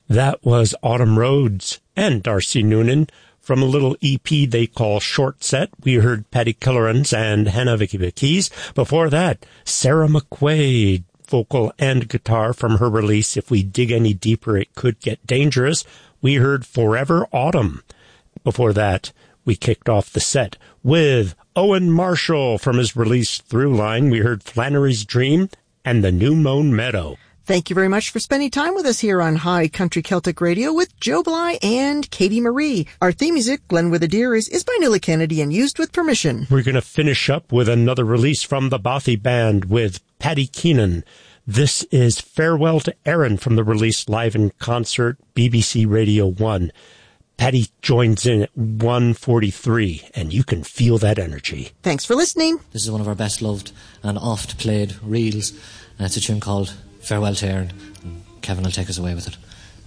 That was Autumn Rhodes and Darcy Noonan. From a little EP they call Short Set, we heard Paddy Killerans and Hannah Vicky Keys. Before that, Sarah McQuaid, vocal and guitar from her release If We Dig Any Deeper It Could Get Dangerous. We heard Forever Autumn. Before that, we kicked off the set with Owen Marshall from his release Throughline. We heard Flannery's Dream and The New Mown Meadow. Thank you very much for spending time with us here on High Country Celtic Radio with Joe Bly and Katie Marie. Our theme music, Glen Where the Deer is by Nuala Kennedy and used with permission. We're going to finish up with another release from the Bothy Band with Paddy Keenan. This is Farewell to Erin from the release Live in Concert, BBC Radio 1. Paddy joins in at 1:43, and you can feel that energy. Thanks for listening. This is one of our best loved and oft played reels, and it's a tune called Farewell to Erin. Kevin will take us away with it.